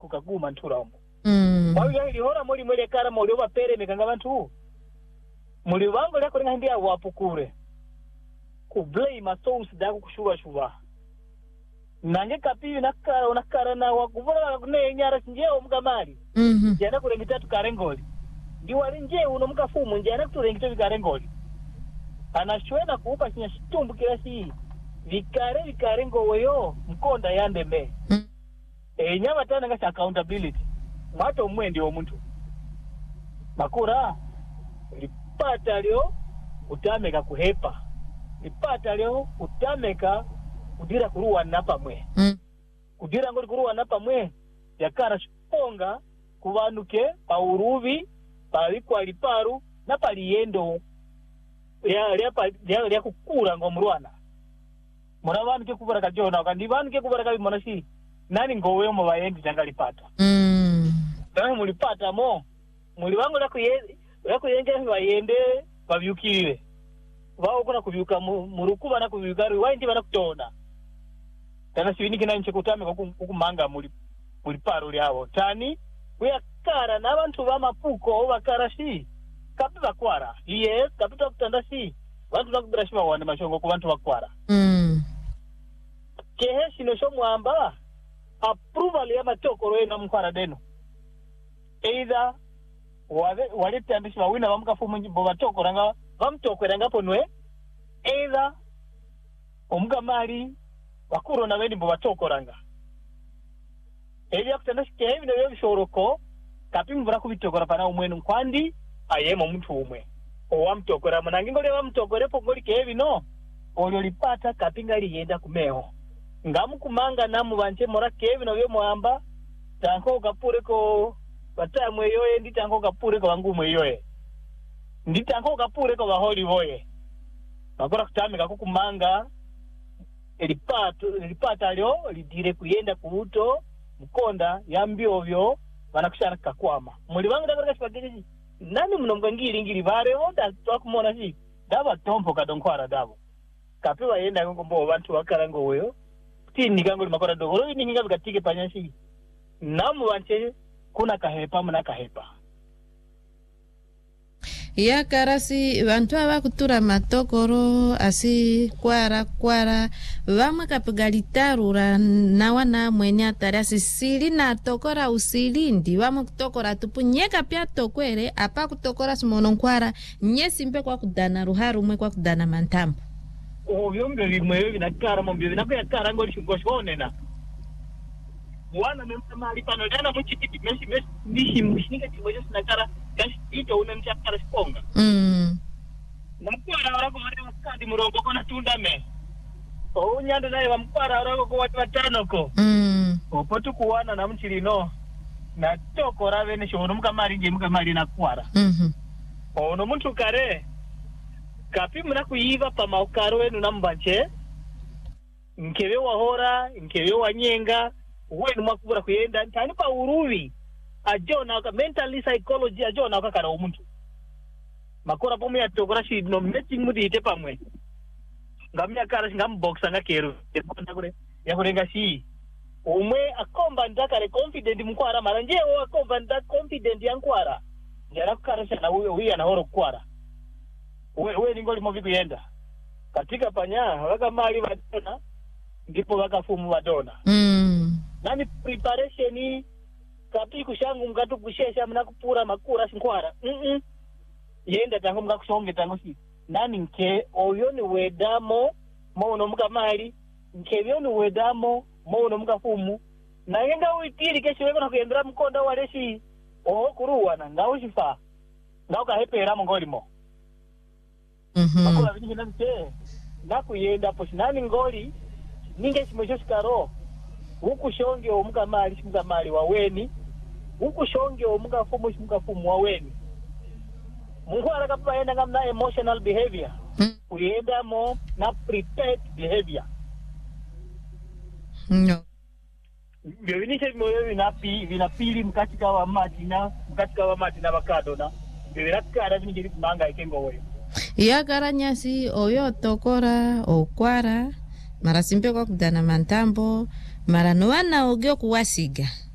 kukaguma nturamu Bawi ya ilihora muli kara muli obapere mekanga bantu muli wango lako linga ndia wapukure ku blame source dako kushuba nange kapiwi nakara na wakuvula kune nyara sinjeo mkamali jana kurengitatu karengoli ndiwali nje uno mkafumu njana kuturengitatu karengoli anashwena kuupa chinya shitumbu kila si vikare ngoweyo mkonda yande me nyama tana ngasi accountability mwato mwendi wa muntu makura lipata leo utameka kuhepa lipata leo utameka kudira kuruwa napa mwe kudira ngoli kuruwa napa mwe yakara shiponga kuvanuke pa uruvi pa likwa liparu na pa liyendo ya kukura ngomruana mwana vanu ke kuvara kajona wakandi vanu ke kuvara kavi mwana si nani ngowe mo vayendi janga lipata tani mulipata mo muli wangu lako yenge vayende vavyukire vao kuna kuvyuka murukuba na kuvyuka riwaindi vana kutona tana siwini kina nche kutame kukumanga muliparo lyavo tani kuyakara na vantu vamapuko vakara si kapi vakwara yes kapita kutanda si vantu vakubira shiva wane mashongo ku vantu vakwara kehe shino shomwamba approval ya matokoro ena mkwara deno either walitandisha vawina vamukafumu njimbo vatokoranga vamtokoranga ponwe either omugamali vakurona vendi mbo vatokoranga elia kutandisha kehe vino vyo vishoroko kapi mvura kuvitokora pana umwenu nkwandi ayemo mtu umwe owamtokora munangingo lya vamtokorepo ngoli kehe vino olyo lipata kapinga liyenda kumeho ngamukumanga namu vanche mora kehe vino vyo mwamba tanko kapureko batamwe yoye nditanko kapureko vangumwe yoye nditanko kapureko vaholi voye makora kutamika kukumanga lipata lyo lidire kuyenda kuuto mkonda yambiovyo vanakushana kakwama muli vangu dakarika chipagiri nani mnongangiri vare onda twakumona si dava tompo kadonkwara davo kapiwa yenda ngombo vantu vakarango weyo tini kango limakora dogoro ini hinga vikatike panyashi namu vanche kuna kahepa muna kahepa ya karasi vantu avakutura matokoro asi kwara vamwe kapigalitaru nawa na mwenye atari asi sili na tokora usilindi vamwe kutokora tupu nyeka pia tokwere apa kutokora simono nkwara nye simpe kwa kudana ruharu mwe kwa kudana mantambo vyombe vimweyo vinakara mombyo vinakuyakara ngoli shungoshonena wana memali pano dana muchititi meshi ndishi mshinga chimwejo sinakara kashi ito unamchakara siponga nakwara warako wale wakadi murongo kona tunda me unyando naye wamkwara warako kwa watu watanoko opotu kuwana na mchilino na toko ravene shono mukamari nakwara ono muntu kare kapi muna kuiva pa maukaro wenu nambanche nkeve wahora nkeve wanyenga wenu mwakubura kuyenda ntani pa uruvi ajona waka mentally psychology ajona waka kara umuntu makora pomu ya tokora shi no meeting mudi ite pamwe ngamya kara shi ngamboksa ngakeru ya kurenga shi umwe akomba ndakare confident mkwara maranje o akomba ndak confident yankwara njara kukara shana uya na horo kwara we ningoli movi kuyenda katika panya waka mali wadona ndipo waka fumu wadona nani preparation kapi kushangu mkatu kushesha mna kupura makura sinkwara yenda tango mga kushonge tango si nani nke oyoni wedamo mono mga mali nke vyoni wedamo mono mga fumu na yenga uitiri keshi weko na kuyendera mkonda waleshi kuruwa na nga ushifa nga ukahepera mongoli mo makula vinyi nante na kuyenda poshi nani ngoli ninge shimosho shikaro huku shonge o mga mali waweni huku shonge o mga fumu waweni mungu arakapa yenda ngamna emotional behavior kuyenda mo na prepared behavior no bivinisha moyo vinapili mkatika wa mati na bakado na bivinakara vinigiri kumanga ikengo weyo ya karanyasi oyo tokora okwara mara simpe kwa kudana mantambo mara noana ogyo kuwasiga